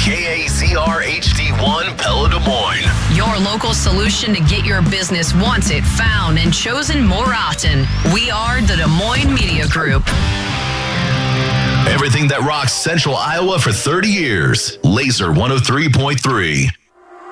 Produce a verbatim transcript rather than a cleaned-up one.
K A Z R H D one Pella Des Moines. Your local solution to get your business wanted, found, and chosen more often. We are the Des Moines Media Group. Everything that rocks Central Iowa for thirty years. Laser one oh three point three.